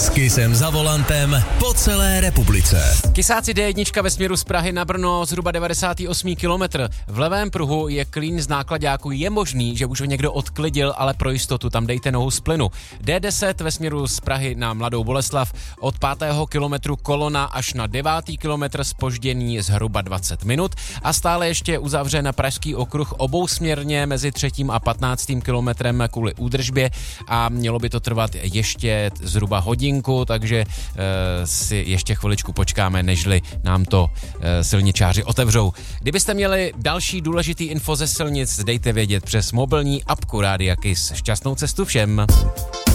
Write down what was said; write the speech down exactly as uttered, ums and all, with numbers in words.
S Kissem za volantem po celé republice. Kysáci D jedna ve směru z Prahy na Brno, zhruba devadesát osm kilometrů. V levém pruhu je klín z náklaďáku. Je možný, že už ho někdo odklidil, ale pro jistotu tam dejte nohu z plynu. D deset ve směru z Prahy na Mladou Boleslav od pátého kilometru kolona až na devátý kilometr zpoždění zhruba dvacet minut a stále ještě uzavřen Pražský okruh obousměrně mezi třetím a patnáctým kilometrem kvůli údržbě a mělo by to trvat ještě zhruba hodinku, takže e, si ještě chviličku počkáme, nežli nám to e, silničáři otevřou. Kdybyste měli další důležitý info ze silnic, dejte vědět přes mobilní apku Rádia Kiss. Šťastnou cestu všem.